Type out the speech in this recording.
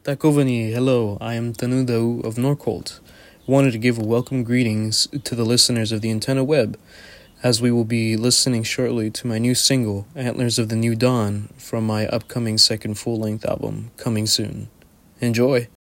Takovani, hello, I am Tanudau of Norcolt. Wanted to give a welcome greetings to the listeners of the Antenna Web, as we will be listening shortly to my new single, Antlers of the New Dawn, from my upcoming second full-length album, coming soon. Enjoy!